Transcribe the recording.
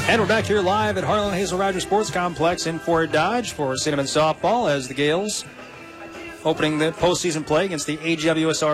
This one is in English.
And we're back here live at Harlan Hazel Rogers Sports Complex in Fort Dodge for Cinnamon softball as the Gales opening the postseason play against the AWSR